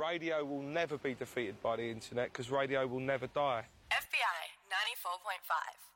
Radio will never be defeated by the internet because radio will never die. FBI 94.5.